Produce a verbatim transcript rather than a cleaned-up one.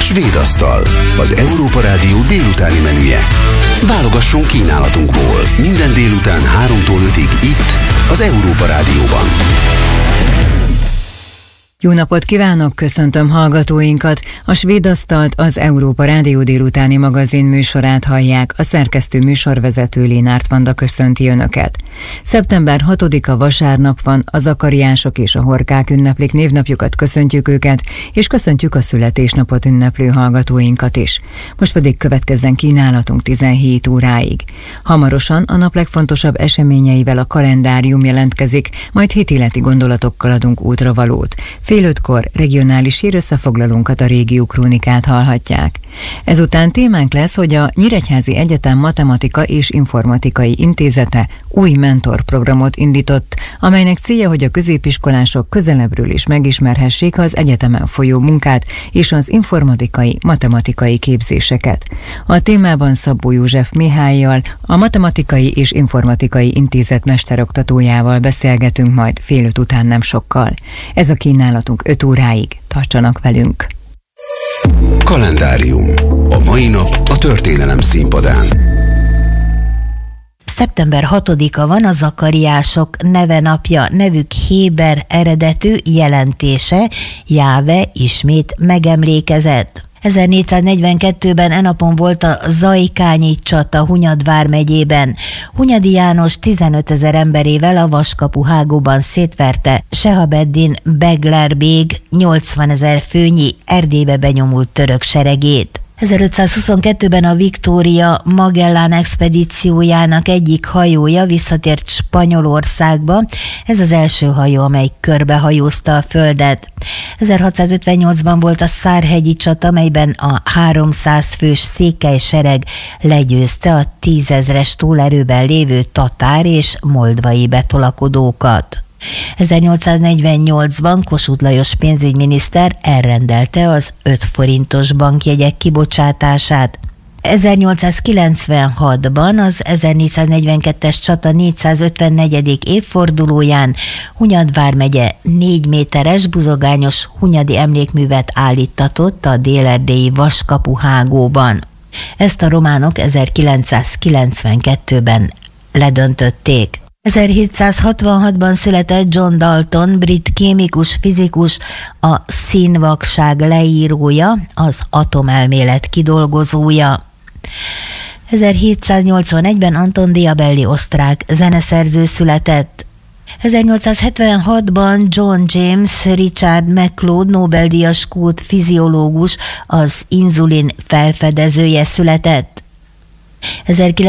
Svéd asztal, az Európa Rádió délutáni menüje. Válogasson kínálatunkból minden délután háromtól ötig itt, az Európa Rádióban. Jó napot kívánok, köszöntöm hallgatóinkat! A Svéd asztalt, az Európa Rádió délutáni magazin műsorát hallják, a szerkesztő műsorvezető Lénárt Vanda köszönti Önöket. szeptember hatodika vasárnap van, a zakariások és a horkák ünneplik névnapjukat, köszöntjük őket, és köszöntjük a születésnapot ünneplő hallgatóinkat is. Most pedig következzen kínálatunk tizenhét óráig. Hamarosan a nap legfontosabb eseményeivel a kalendárium jelentkezik, majd hitéleti gondolatokkal adunk útravalót. Fél ötkor regionális hírösszefoglalónkat, a régió krónikát hallhatják. Ezután témánk lesz, hogy a Nyíregyházi Egyetem Matematika és Informatikai Intézete új mentorprogramot indított, amelynek célja, hogy a középiskolások közelebbről is megismerhessék az egyetemen folyó munkát és az informatikai, matematikai képzéseket. A témában Szabó József Mihállyal, a Matematikai és Informatikai Intézet mesteroktatójával beszélgetünk majd fél öt után nem sokkal. Ez a kínálatunk öt óráig, tartsanak velünk! Kalendárium. A mai nap a történelem színpadán. szeptember hatodika van, a zakariások neve napja, nevük héber eredetű, jelentése Jáve ismét megemlékezett. ezernégyszáznegyvenkettőben e napon volt a Zajkányi csata Hunyad vármegyében. Hunyadi János tizenötezer emberével a Vaskapu hágóban szétverte Sehabeddin Beglerbég nyolcvanezer főnyi Erdélybe benyomult török seregét. ezerötszázhuszonkettőben a Victoria Magellán expedíciójának egyik hajója visszatért Spanyolországba. Ez az első hajó, amely körbehajózta a földet. ezerhatszázötvennyolcban volt a Szárhegyi csata, melyben a háromszáz fős székely sereg legyőzte a tízezres túlerőben lévő tatár és moldvai betolakodókat. ezernyolcszáznegyvennyolcban Kossuth Lajos pénzügyminiszter elrendelte az öt forintos bankjegyek kibocsátását. ezernyolcszázkilencvenhatban az ezernégyszáznegyvenkettes csata négyszázötvennegyedik évfordulóján Hunyad vármegye négy méteres buzogányos hunyadi emlékművet állíttatott a délerdélyi Vaskapu hágóban. Ezt a románok ezerkilencszázkilencvenkettőben ledöntötték. ezerhétszázhatvanhatban született John Dalton, brit kémikus, fizikus, a színvakság leírója, az atomelmélet kidolgozója. ezerhétszáznyolcvanegyben Anton Diabelli osztrák zeneszerző született. ezernyolcszázhetvenhatban John James Richard MacLeod Nobel-díjas skót fiziológus, az inzulin felfedezője született.